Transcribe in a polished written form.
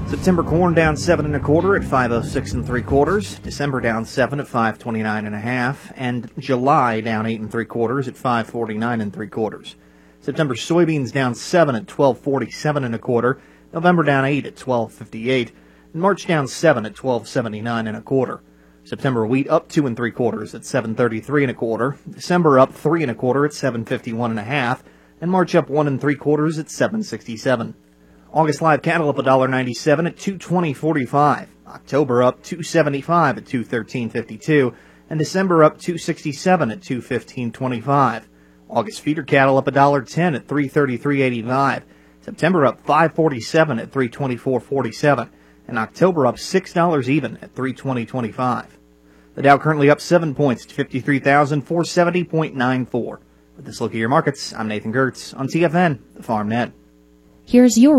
September corn down 7 1/4 at 506 3/4. December down 7 at 529 1/2, and July down 8 3/4 at 549 3/4. September soybeans down 7 at 1247 1/4. November down 8 at 1258, and March down 7 at 1279 1/4. September wheat up 2 3/4 at 733 1/4. December up 3 1/4 at 751 1/2, and March up 1 3/4 at 767. August live cattle up $1.97 at 220.45. October up 275 at 213.52, and December up 267 at 215.25. August feeder cattle up $1.10 at 333.85. September up 5.47 at 324.47, and October up $6 even at 320.25. The Dow currently up 7 points at 53,470.94. With this look at your markets, I'm Nathan Gertz on TFN, the Farm Net. Here's your